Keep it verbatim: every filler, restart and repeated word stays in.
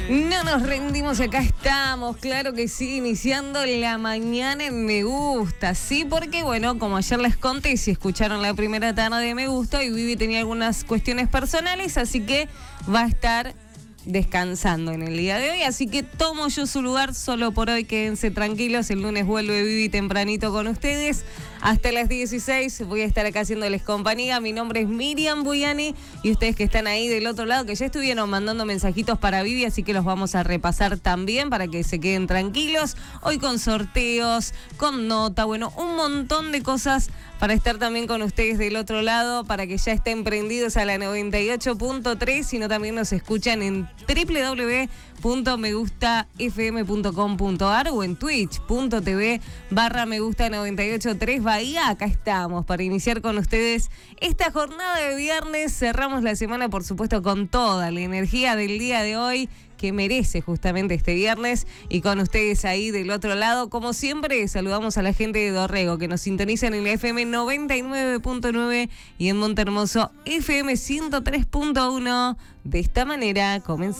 No nos rendimos, acá estamos, claro que sí, iniciando la mañana en Me Gusta, sí, porque bueno, como ayer les conté, si escucharon la primera tarde de Me Gusta, y Vivi tenía algunas cuestiones personales, así que va a estar descansando en el día de hoy, así que tomo yo su lugar solo por hoy, quédense tranquilos, el lunes vuelve Vivi tempranito con ustedes, hasta las dieciséis voy a estar acá haciéndoles compañía. Mi nombre es Miriam Buyani y ustedes que están ahí del otro lado, que ya estuvieron mandando mensajitos para Vivi, así que los vamos a repasar también para que se queden tranquilos, hoy con sorteos, con nota, bueno, un montón de cosas para estar también con ustedes del otro lado, para que ya estén prendidos a la noventa y ocho punto tres, sino también nos escuchan en doble u doble u doble u punto me gusta f m punto com punto a r o en twitch punto t v barra me gusta noventa y ocho punto tres Bahía. Acá estamos para iniciar con ustedes esta jornada de viernes. Cerramos la semana, por supuesto, con toda la energía del día de hoy que merece justamente este viernes, y con ustedes ahí del otro lado, como siempre, saludamos a la gente de Dorrego que nos sintonizan en la F M noventa y nueve punto nueve y en Montehermoso F M ciento tres punto uno. De esta manera comenzamos.